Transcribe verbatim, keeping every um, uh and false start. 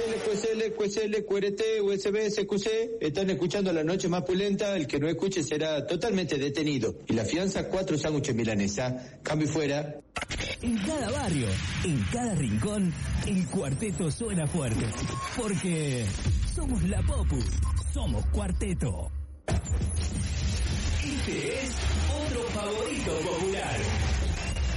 Cuesele, cuesele, cuesele, cuerete, U S B, S Q C. Están escuchando La Noche Más Pulenta. El que no escuche será totalmente detenido. Y la fianza, cuatro sándwiches milanesa. Cambio y fuera. En cada barrio, en cada rincón, el cuarteto suena fuerte. Porque somos la Popu, somos Cuarteto. Este es otro favorito popular.